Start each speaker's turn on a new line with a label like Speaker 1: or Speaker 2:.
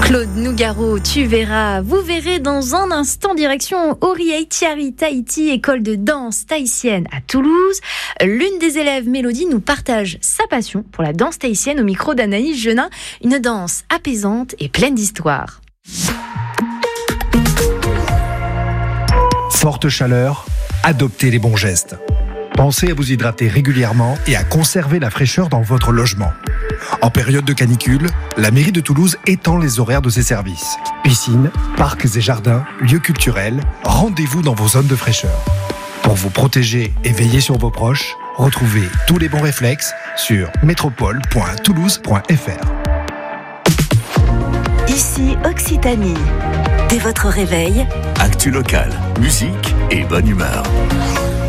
Speaker 1: Claude Nougaro, tu verras, vous verrez dans un instant direction Oriaitiari Tahiti, école de danse tahitienne à Toulouse. L'une des élèves, Mélodie, nous partage sa passion pour la danse tahitienne au micro d'Anaïs Genin, une danse apaisante et pleine d'histoire.
Speaker 2: Forte chaleur, adoptez les bons gestes. Pensez à vous hydrater régulièrement et à conserver la fraîcheur dans votre logement. En période de canicule, la mairie de Toulouse étend les horaires de ses services. Piscines, parcs et jardins, lieux culturels, rendez-vous dans vos zones de fraîcheur. Pour vous protéger et veiller sur vos proches, retrouvez tous les bons réflexes sur métropole.toulouse.fr.
Speaker 3: Ici Occitanie. Dès votre réveil,
Speaker 4: actu local, musique et bonne humeur.